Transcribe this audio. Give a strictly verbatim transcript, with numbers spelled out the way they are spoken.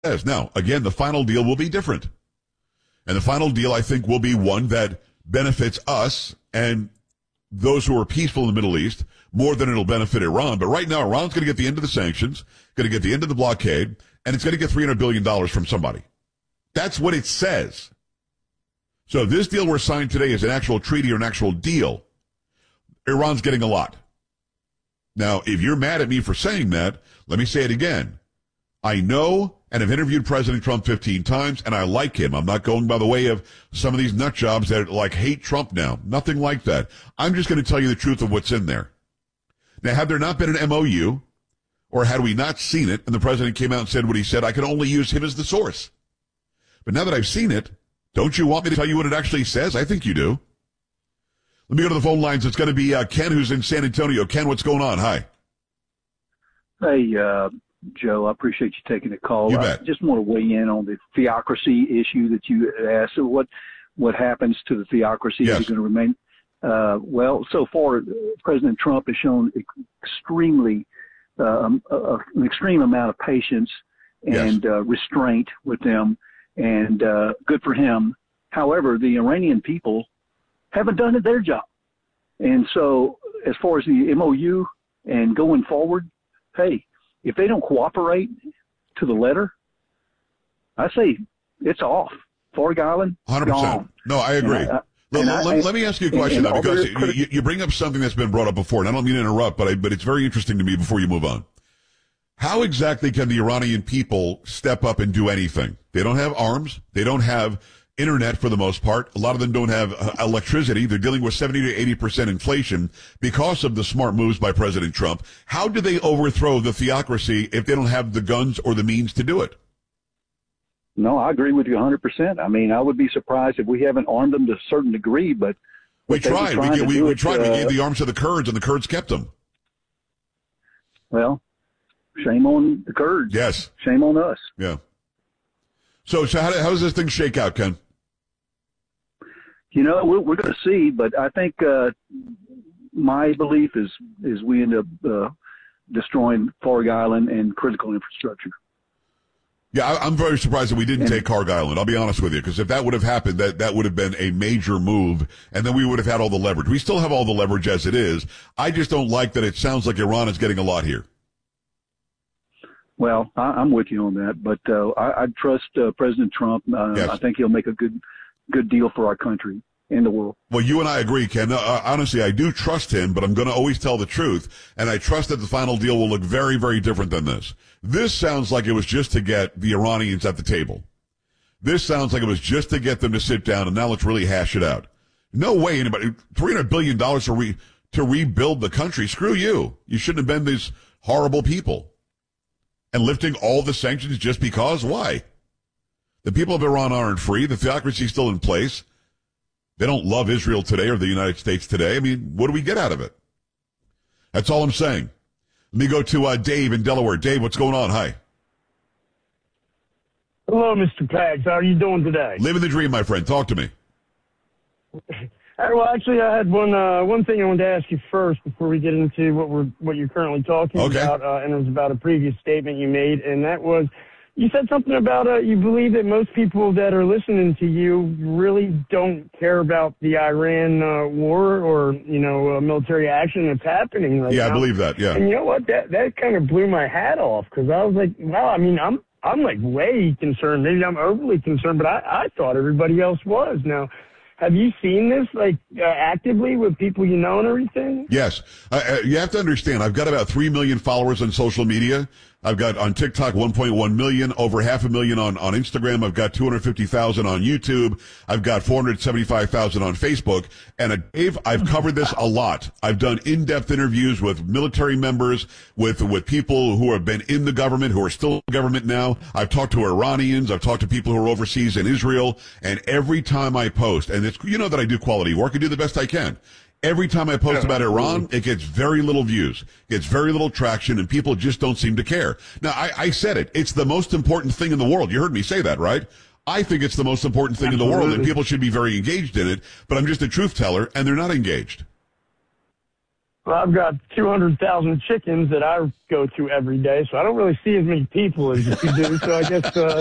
says. Now, again, the final deal will be different. And the final deal, I think, will be one that benefits us and those who are peaceful in the Middle East more than it'll benefit Iran. But right now, Iran's going to get the end of the sanctions, going to get the end of the blockade, and it's going to get three hundred billion dollars from somebody. That's what it says. So this deal we're signed today is an actual treaty or an actual deal. Iran's getting a lot. Now, if you're mad at me for saying that, let me say it again. I know and have interviewed President Trump fifteen times, and I like him. I'm not going by the way of some of these nut jobs that like hate Trump now. Nothing like that. I'm just going to tell you the truth of what's in there. Now, had there not been an M O U, or had we not seen it, and the president came out and said what he said, I could only use him as the source. But now that I've seen it, don't you want me to tell you what it actually says? I think you do. Let me go to the phone lines. It's going to be uh, Ken, who's in San Antonio. Ken, what's going on? Hi. Hey, uh, Joe, I appreciate you taking the call. You I bet. just want to weigh in on the theocracy issue that you asked. So what what happens to the theocracy? Yes. Is it going to remain? Uh, well, so far, President Trump has shown extremely um, uh, an extreme amount of patience and Yes. uh, restraint with them, and uh, good for him. However, the Iranian people haven't done their job. And so as far as the M O U and going forward, hey, if they don't cooperate to the letter, I say it's off. Forg Island, one hundred percent. gone. No, I agree. And I- Let, and let, I- let me ask you a question, and though, all because their criti- you, you bring up something that's been brought up before, and I don't mean to interrupt, but I, but it's very interesting to me before you move on. How exactly can the Iranian people step up and do anything? They don't have arms. They don't have internet for the most part. A lot of them don't have uh, electricity. They're dealing with seventy to eighty percent inflation because of the smart moves by President Trump. How do they overthrow the theocracy if they don't have the guns or the means to do it? No, I agree with you one hundred percent. I mean, I would be surprised if we haven't armed them to a certain degree, but We if they were tried. We, trying to we, do we it, tried. we uh, gave the arms to the Kurds, and the Kurds kept them. Well, shame on the Kurds. Yes. Shame on us. Yeah. So, so how, how does this thing shake out, Ken? You know, we're, we're going to see, but I think uh, my belief is is we end up uh, destroying Forg Island and critical infrastructure. Yeah, I, I'm very surprised that we didn't And- take Karg Island. I'll be honest with you, because if that would have happened, that, that would have been a major move, and then we would have had all the leverage. We still have all the leverage as it is. I just don't like that it sounds like Iran is getting a lot here. Well, I, I'm with you on that, but uh, I, I trust uh, President Trump. Uh, Yes. I think he'll make a good good deal for our country and the world. Well, you and I agree, Ken. Uh, honestly, I do trust him, but I'm going to always tell the truth, and I trust that the final deal will look very, very different than this. This sounds like it was just to get the Iranians at the table. This sounds like it was just to get them to sit down, and now let's really hash it out. No way anybody, three hundred billion dollars to, re, to rebuild the country. Screw you. You shouldn't have been these horrible people. And lifting all the sanctions just because? Why? The people of Iran aren't free. The theocracy is still in place. They don't love Israel today or the United States today. I mean, what do we get out of it? That's all I'm saying. Let me go to uh, Dave in Delaware. Dave, what's going on? Hi. Hello, Mister Pags. How are you doing today? Living the dream, my friend. Talk to me. Hey, well, actually, I had one uh, one thing I wanted to ask you first before we get into what we're what you're currently talking Okay. about, uh, and it was about a previous statement you made, and that was you said something about uh, you believe that most people that are listening to you really don't care about the Iran uh, war or you know uh, military action that's happening right Yeah, now. I believe that. Yeah. And you know what? That that kind of blew my hat off because I was like, wow. I mean, I'm I'm like way concerned. Maybe I'm overly concerned, but I I thought everybody else was. Now, have you seen this like uh, actively with people you know and everything? Yes. Uh, uh, you have to understand, I've got about three million followers on social media. I've got on TikTok one point one million, over half a million on, on Instagram. I've got two hundred fifty thousand on YouTube. I've got four hundred seventy-five thousand on Facebook. And uh, Dave, I've covered this a lot. I've done in-depth interviews with military members, with, with people who have been in the government, who are still in the government now. I've talked to Iranians. I've talked to people who are overseas in Israel. And every time I post, and it's, you know that I do quality work. I do the best I can. Every time I post about Iran, it gets very little views, gets very little traction, and people just don't seem to care. Now, I, I said it. It's the most important thing in the world. You heard me say that, right? I think it's the most important thing Absolutely. in the world, and people should be very engaged in it, but I'm just a truth teller, and they're not engaged. Well, I've got two hundred thousand chickens that I go to every day, so I don't really see as many people as you do. So I guess uh,